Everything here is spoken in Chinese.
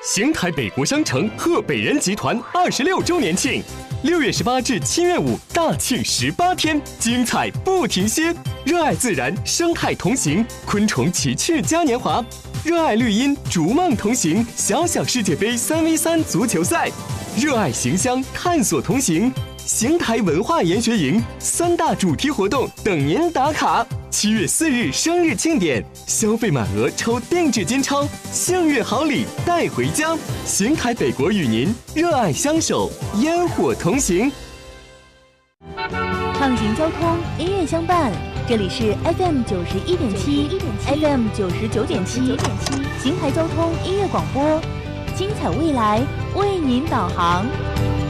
邢台北国商城贺北人集团26周年庆，6月18至7月5大庆18天，精彩不停歇。热爱自然，生态同行，昆虫奇趣嘉年华；热爱绿荫，逐梦同行，小小世界杯3v3足球赛；热爱邢乡，探索同行。邢台文化研学营3大主题活动等您打卡。7月4日生日庆典，消费满额抽定制金钞，幸运好礼带回家。邢台北国与您热爱相守，烟火同行。 畅行交通，音乐相伴，这里是 FM91.7 FM99.7 邢台交通音乐广播，精彩未来为您导航。